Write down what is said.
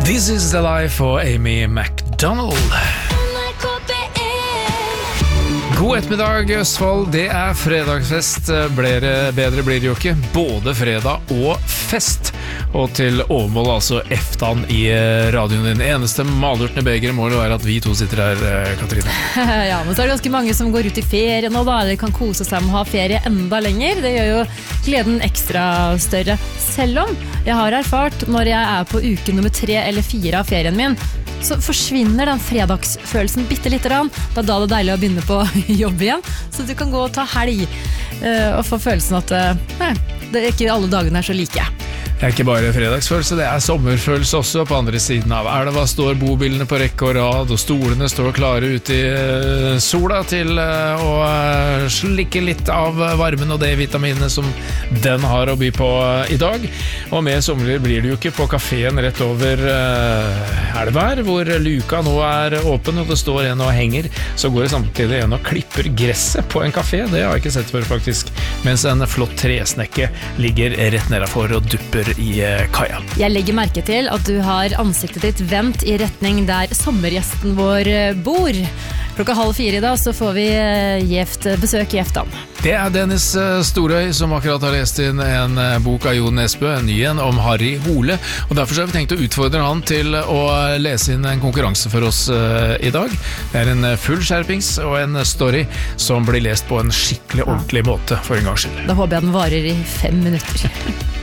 This is the life for Amy MacDonald. God ettermiddag, Østfold. Det fredagsfest. Bedre blir det jo ikke. Både fredag og fest. Og til overmål altså eftan i radioen din. Eneste malurtende begeret må det være at vi to sitter her, Katrine. Ja, men så det ganske mange som går ut i ferie nå da, eller kan kose seg med å ha ferie enda lenger. Det gjør jo gleden ekstra større. Selv om jeg har erfart når jeg på uke nummer 3 eller 4 av ferien min, så forsvinner den fredagsfølelsen bitte litt rann. Da er det deilig å begynne på jobb igjen, så du kan gå og ta helg og få følelsen at det ikke alle dagene så like. Det ikke bare fredagsfølelse, det sommerfølelse også. På andre siden av elva står bobilene på rekke og rad, og stolene står klare ute i sola til å slikke litt av varmen og D-vitaminene som den har å by på i dag. Og med sommerlig blir det jo ikke på kaféen rett over elva her, hvor luka nå åpen og det står en og henger. Så går det samtidig en og klipper gresset på en kafé, det har jeg ikke sett før faktisk, mens en flott tresnekke ligger rett nedenfor og dupper i kaja. Jeg legger merke til at du har ansiktet ditt vendt i retning der sommergjesten vår bor. 3:30 i dag så får vi besøk i Eftan. Det Dennis Storøy som akkurat har lest inn en bok av Jon Nesbø, en ny en om Harry Hole, og derfor har vi tenkt å utfordre han til å lese inn en konkurranse for oss i dag. Det en full skjerpings og en story som blir lest på en skikkelig ordentlig måte for en gangs skyld. Da håper jeg den varer i 5 minutter.